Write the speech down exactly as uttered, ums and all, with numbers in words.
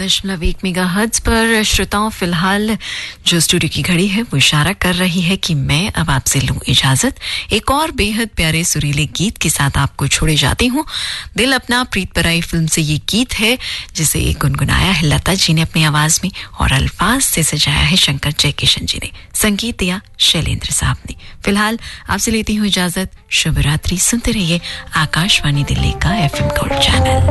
दशमलव एक mega hertz पर श्रोताओं, फिलहाल जो स्टूडियो की घड़ी है वो इशारा कर रही है कि मैं अब आपसे लूं इजाजत। एक और बेहद प्यारे सुरीले गीत के साथ आपको छोड़े जाती हूँ। दिल अपना प्रीत पराई फिल्म से ये गीत है जिसे गुनगुनाया है लता जी ने अपनी आवाज में और अल्फाज से सजाया है शंकर जयकिशन जी ने, संगीत दिया शैलेंद्र साहब ने। फिलहाल आपसे लेती हूँ इजाजत। शुभ रात्रि। सुनते रहिए आकाशवाणी दिल्ली का एफएम गोल्ड चैनल।